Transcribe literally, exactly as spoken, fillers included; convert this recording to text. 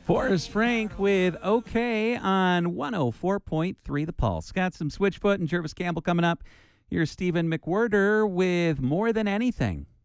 Forrest Frank with OK on one oh four point three The Pulse. Got some Switchfoot and Jervis Campbell coming up. Here's Stephen McWhirter with More Than Anything.